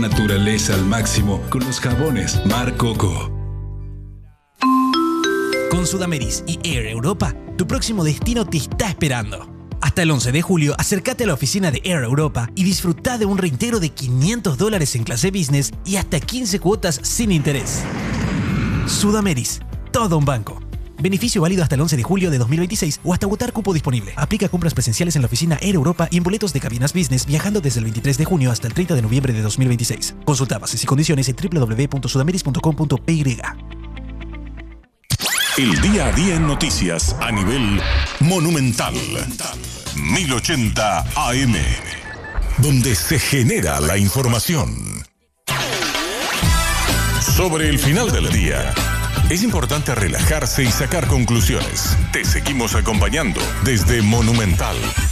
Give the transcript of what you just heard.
Naturaleza al máximo con los jabones Mar Coco. Con Sudameris y Air Europa, tu próximo destino te está esperando. Hasta el 11 de julio, acércate a la oficina de Air Europa y disfruta de un reintegro de $500 en clase business y hasta 15 cuotas sin interés. Sudameris, todo un banco. Beneficio válido hasta el 11 de julio de 2026 o hasta agotar cupo disponible. Aplica compras presenciales en la oficina Air Europa y en boletos de cabinas business viajando desde el 23 de junio hasta el 30 de noviembre de 2026. Consulta bases y condiciones en www.sudameris.com.py. El día a día en noticias a nivel monumental. 1080 AM. Donde se genera la información. Sobre el final del día, es importante relajarse y sacar conclusiones. Te seguimos acompañando desde Monumental